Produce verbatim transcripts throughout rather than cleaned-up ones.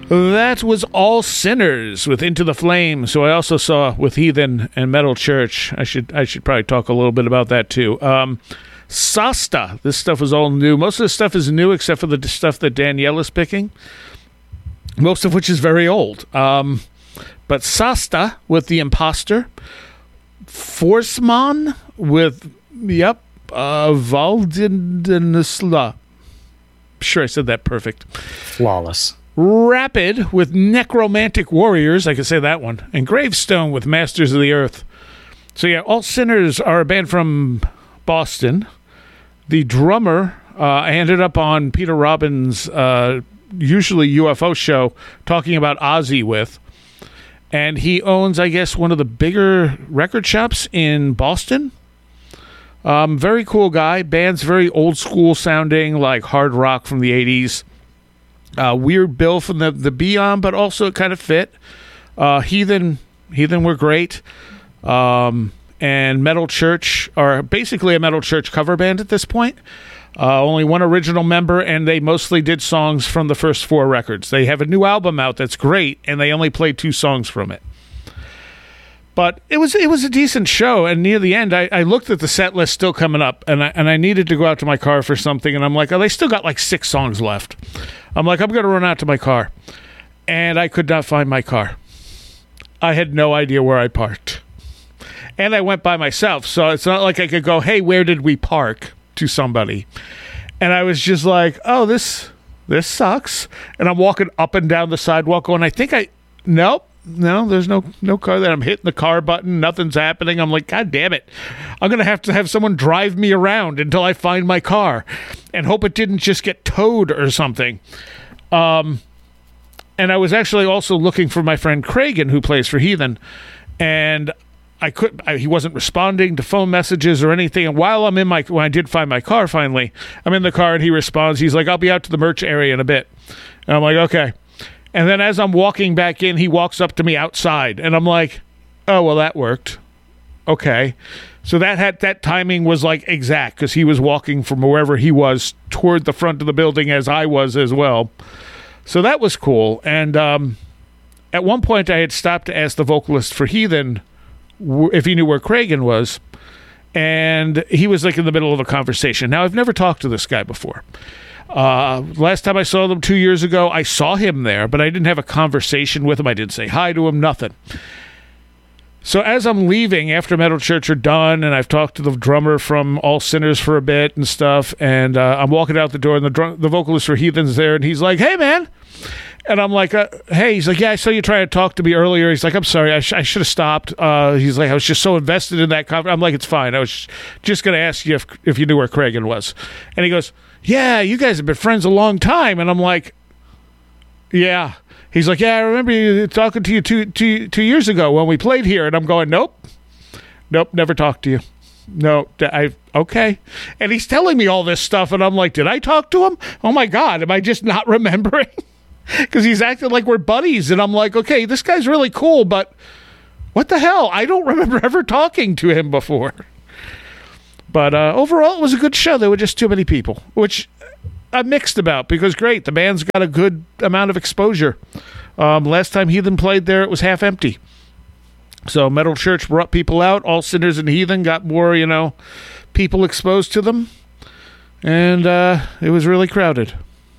That was All Sinners with Into the Flame. So I also saw with Heathen and Metal Church. I should I should probably talk a little bit about that too. Um, Sasta. This stuff was all new. Most of the stuff is new except for the stuff that Danielle is picking. Most of which is very old. Um, but Sasta with The Imposter. Forsman with, yep, uh, Valdinisla. Sure, I said that perfect. Flawless. Rapid with Necromantic Warriors. I can say that one. And Gravestone with Masters of the Earth. So yeah, All Sinners are a band from Boston. The drummer, uh, I ended up on Peter Robbins' uh, usually U F O show talking about Ozzy with. And he owns, I guess, one of the bigger record shops in Boston. Um, very cool guy. Band's very old school sounding, like hard rock from the eighties. Uh, weird bill from the, the Beyond, but also it kind of fit. Uh, Heathen, Heathen were great. Um, and Metal Church are basically a Metal Church cover band at this point. Uh, only one original member, and they mostly did songs from the first four records. They have a new album out that's great, and they only played two songs from it. But it was it was a decent show, and near the end, I, I looked at the set list still coming up, and I, and I needed to go out to my car for something, and I'm like, oh, they still got like six songs left. I'm like, I'm going to run out to my car. And I could not find my car. I had no idea where I parked. And I went by myself, so it's not like I could go, hey, where did we park, to somebody. And I was just like, oh, this this sucks. And I'm walking up and down the sidewalk going, I think I, nope. No, there's no no car there. I'm hitting the car button. Nothing's happening. I'm like, God damn it. I'm going to have to have someone drive me around until I find my car and hope it didn't just get towed or something. Um, and I was actually also looking for my friend Cragen, who plays for Heathen. And I couldn't, I, he wasn't responding to phone messages or anything. And while I'm in my, when I did find my car finally, I'm in the car and he responds. He's like, I'll be out to the merch area in a bit. And I'm like, okay. And then as I'm walking back in, he walks up to me outside, and I'm like, oh, well, that worked. Okay. So that had that timing was like exact, because he was walking from wherever he was toward the front of the building as I was as well. So that was cool. And um, at one point, I had stopped to ask the vocalist for Heathen w- if he knew where Cragen was. And he was like in the middle of a conversation. Now, I've never talked to this guy before. Uh, last time I saw them two years ago, I saw him there, but I didn't have a conversation with him. I didn't say hi to him, nothing. So as I'm leaving after Metal Church are done, and I've talked to the drummer from All Sinners for a bit and stuff, and uh, I'm walking out the door, and the drum- the vocalist for Heathen's there, and he's like, hey, man. And I'm like, uh, hey, he's like, yeah, I saw you trying to talk to me earlier. He's like, I'm sorry, I, sh- I should have stopped. Uh, he's like, I was just so invested in that conversation. I'm like, it's fine. I was sh- just going to ask you if, if you knew where Cragen was. And he goes, yeah, you guys have been friends a long time. And I'm like, yeah. He's like, yeah, I remember you talking to you two, two, two years ago when we played here. And I'm going, nope. Nope, never talked to you. No, I okay. And he's telling me all this stuff, and I'm like, did I talk to him? Oh, my God, am I just not remembering? Because he's acting like we're buddies, and I'm like, okay, this guy's really cool, but what the hell? I don't remember ever talking to him before. But uh, overall, it was a good show. There were just too many people, which I'm mixed about, because great, the band's got a good amount of exposure. Um, last time Heathen played there, it was half empty. So Metal Church brought people out. All Sinners and Heathen got more, you know, people exposed to them. And uh, it was really crowded.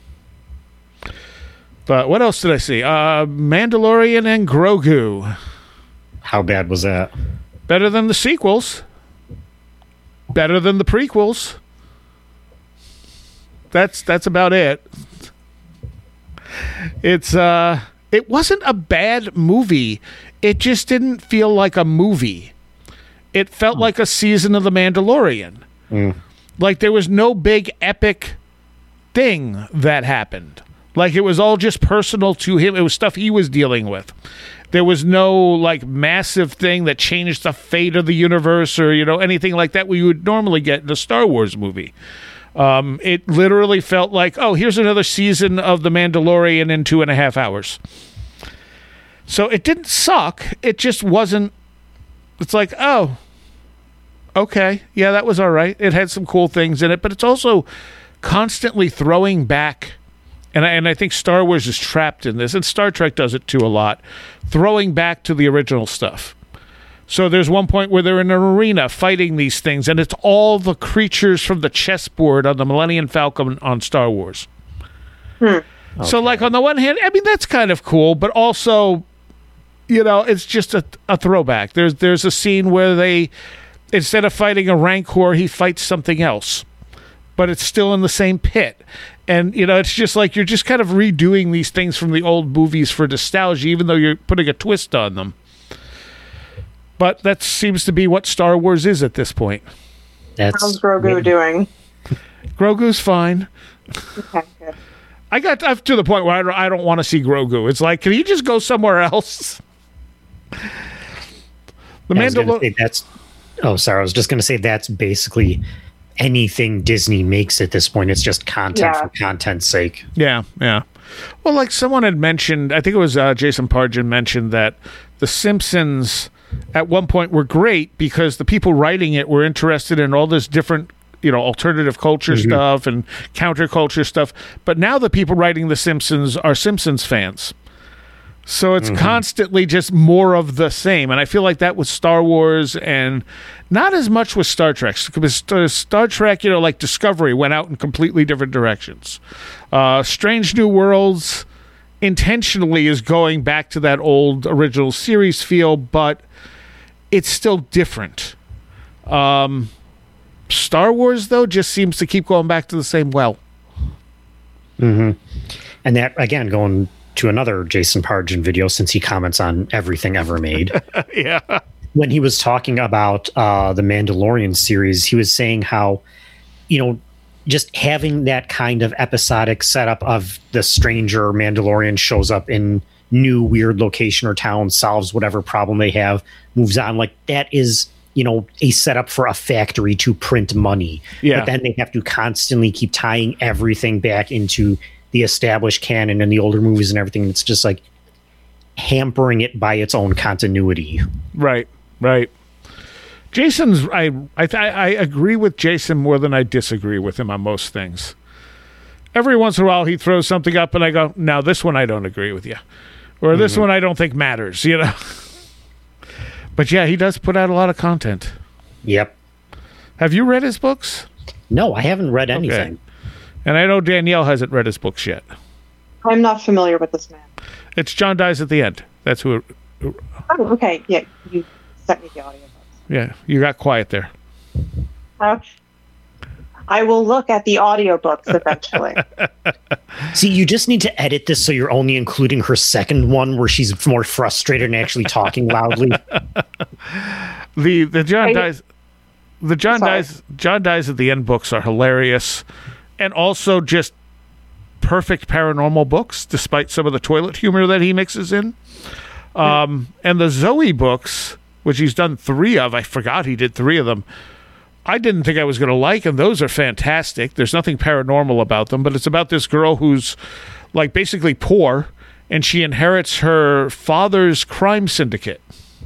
But what else did I see? Uh, Mandalorian and Grogu. How bad was that? Better than the sequels. Better than the prequels. That's that's about it. It's uh it wasn't a bad movie. It just didn't feel like a movie. It felt mm. like a season of The Mandalorian. Mm. Like there was no big epic thing that happened. Like it was all just personal to him. It was stuff he was dealing with. There was no like massive thing that changed the fate of the universe or, you know, anything like that we would normally get in a Star Wars movie. Um, it literally felt like, oh, here's another season of The Mandalorian in two and a half hours. So it didn't suck. It just wasn't. It's like, oh, okay. Yeah, that was all right. It had some cool things in it, but it's also constantly throwing back And I, and I think Star Wars is trapped in this, and Star Trek does it too a lot, throwing back to the original stuff. So there's one point where they're in an arena fighting these things, and it's all the creatures from the chessboard on the Millennium Falcon on Star Wars. Hmm. So, Okay. like, on the one hand, I mean, that's kind of cool, but also, you know, it's just a, a throwback. There's there's a scene where they, instead of fighting a Rancor, he fights something else, but it's still in the same pit. And, you know, it's just like you're just kind of redoing these things from the old movies for nostalgia, even though you're putting a twist on them. But that seems to be what Star Wars is at this point. That's How's Grogu doing? Grogu's fine. Okay, good. I got up to the point where I don't, I don't want to see Grogu. It's like, can he just go somewhere else? The I was gonna Mandalorian. say that's. Oh, sorry. I was just going to say that's basically anything Disney makes at this point. It's just content Yeah. for content's sake. Yeah, yeah. Well, like someone had mentioned, I think it was uh, Jason Pargin mentioned that The Simpsons at one point were great because the people writing it were interested in all this different, you know, alternative culture Mm-hmm. stuff and counterculture stuff. But now the people writing The Simpsons are Simpsons fans. So it's constantly just more of the same. And I feel like that with Star Wars and not as much with Star Trek. Because Star- Star Trek, you know, like Discovery went out in completely different directions. Uh, Strange New Worlds intentionally is going back to that old original series feel, but it's still different. Um, Star Wars, though, just seems to keep going back to the same well. And that, again, going to another Jason Pargin video, since he comments on everything ever made. Yeah. When he was talking about uh, the Mandalorian series, he was saying how, you know, just having that kind of episodic setup of the stranger Mandalorian shows up in new weird location or town, solves whatever problem they have, moves on. Like that is, you know, a setup for a factory to print money. Yeah. But then they have to constantly keep tying everything back into the established canon and the older movies and everything. It's just like hampering it by its own continuity. Right, right. Jason's. I I th- I agree with Jason more than I disagree with him on most things. Every once in a while, he throws something up, and I go, "Now this one I don't agree with you," or "This one I don't think matters." You know. But yeah, he does put out a lot of content. Yep. Have you read his books? No, I haven't read anything. And I know Danielle hasn't read his books yet. I'm not familiar with this man. It's John Dies at the End. That's who. Oh, okay. Yeah, you sent me the audiobooks. Yeah, you got quiet there. Uh, I will look at the audiobooks eventually. See, you just need to edit this so you're only including her second one where she's more frustrated and actually talking loudly. The the John I- Dies the John Sorry. Dies John Dies at the End books are hilarious, and also just perfect paranormal books, despite some of the toilet humor that he mixes in. Um, and the Zoe books, which he's done three of, I forgot he did three of them. I didn't think I was going to like, and those are fantastic. There's nothing paranormal about them, but it's about this girl who's like basically poor, and she inherits her father's crime syndicate.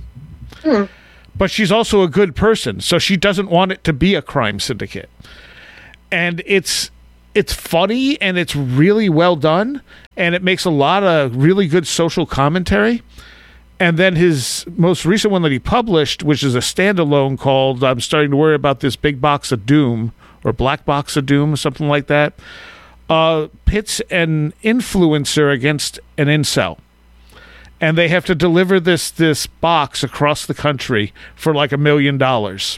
But she's also a good person, so she doesn't want it to be a crime syndicate. And it's it's funny, and it's really well done, and it makes a lot of really good social commentary. And then his most recent one that he published, which is a standalone called I'm Starting to Worry About This Big Box of Doom, or Black Box of Doom, or something like that, uh, pits an influencer against an incel. And they have to deliver this this box across the country for like a million dollars.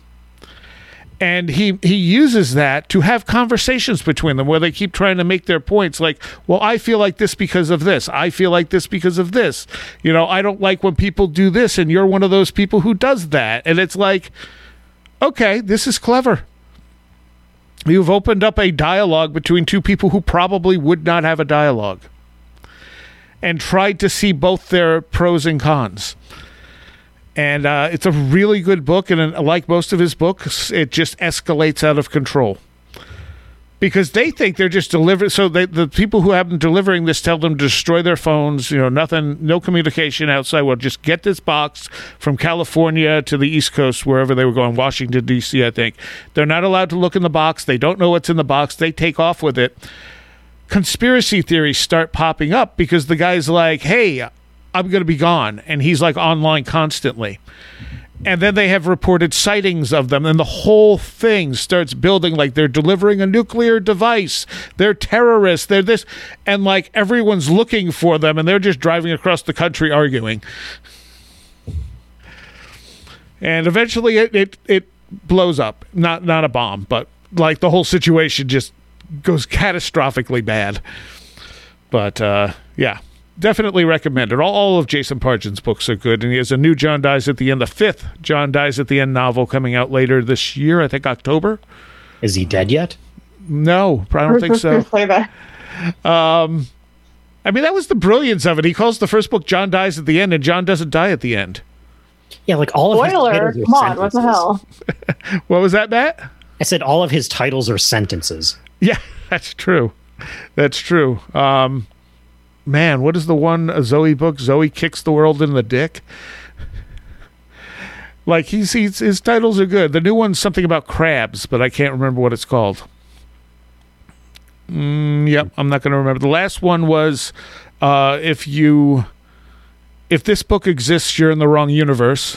And he, he uses that to have conversations between them where they keep trying to make their points like, well, I feel like this because of this. I feel like this because of this. You know, I don't like when people do this, and you're one of those people who does that. And it's like, okay, this is clever. You've opened up a dialogue between two people who probably would not have a dialogue, and tried to see both their pros and cons. And uh, it's a really good book, and uh, like most of his books, it just escalates out of control. Because they think they're just delivering, so they, the people who have them delivering this tell them to destroy their phones, you know, nothing, no communication outside. Well, just get this box from California to the East Coast, wherever they were going, Washington, D C, I think. They're not allowed to look in the box. They don't know what's in the box. They take off with it. conspiracy theories start popping up because the guy's like, hey, I'm going to be gone. And he's like online constantly. And then they have reported sightings of them, and the whole thing starts building like they're delivering a nuclear device. They're terrorists. They're this. And like everyone's looking for them, and they're just driving across the country arguing. And eventually it, it, it blows up. Not not a bomb, but like the whole situation just goes catastrophically bad. But uh, yeah. Definitely recommend it. All, all of Jason Pargin's books are good, and he has a new John Dies at the End, the fifth John Dies at the End novel coming out later this year, I think October. Is he dead yet? No, I don't think so. Um, I mean, that was the brilliance of it. He calls the first book John Dies at the End, and John doesn't die at the end. Yeah, like all of Spoiler, his come on, what the hell? What was that, Matt? I said all of his titles are sentences. Yeah, that's true. That's true. Um... Man, what is the one uh, Zoe book? Zoe Kicks the World in the Dick. Like he's, he's his titles are good. The new one's something about crabs, but I can't remember what it's called. Mm, yep, I'm not going to remember. The last one was uh, if you if this book exists, you're in the wrong universe.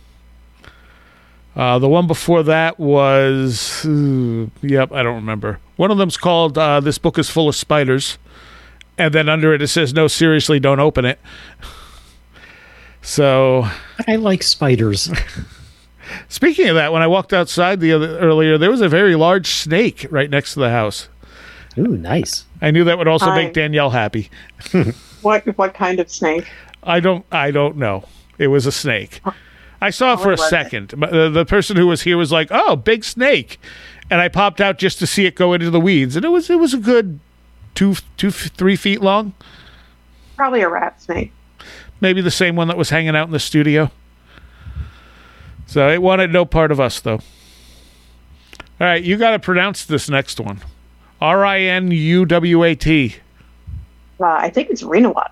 Uh, the one before that was uh, yep, I don't remember. One of them's called uh, This Book is Full of Spiders. And then under it, it says, no, seriously, don't open it. So. I like spiders. Speaking of that, when I walked outside the other earlier, there was a very large snake right next to the house. Ooh, nice. I knew that would also Hi. make Danielle happy. What what kind of snake? I don't I don't know. It was a snake. I saw it for a What was it? second. But the, the person who was here was like, oh, big snake. And I popped out just to see it go into the weeds. And it was it was a good two, two, three feet long. Probably a rat snake. Maybe the same one that was hanging out in the studio. So it wanted no part of us, though. All right, you got to pronounce this next one. R I N U W A T. Uh, I think it's Renawat.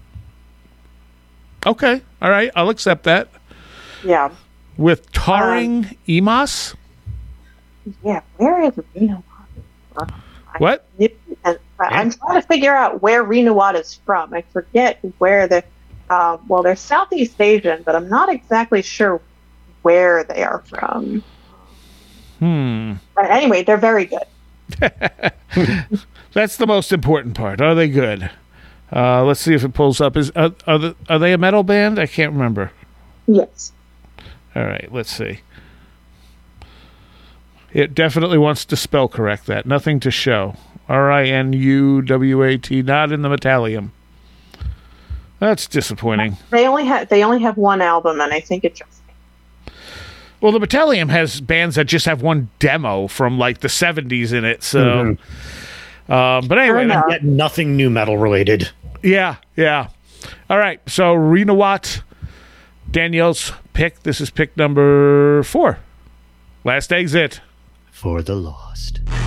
Okay, all right, I'll accept that. Yeah. With Taring Emas? Yeah, where is Renawat? What? And I'm trying to figure out where Renawat is from. I forget where the. Uh, well, they're Southeast Asian, but I'm not exactly sure where they are from. Hmm. But anyway, they're very good. That's the most important part. Are they good? Uh, let's see if it pulls up. Is are, are, the, are they a metal band? I can't remember. Yes. All right, let's see. It definitely wants to spell correct that. Nothing to show. R I N U W A T, not in the Metallium. That's disappointing. They only have they only have one album, and I think it just. Well, the Metallium has bands that just have one demo from like the seventies in it. So, mm-hmm. um, but anyway, enough. Yet nothing new metal related. yeah, yeah. All right, so Renawat, Danielle's pick. This is pick number four. Last exit. For the lost.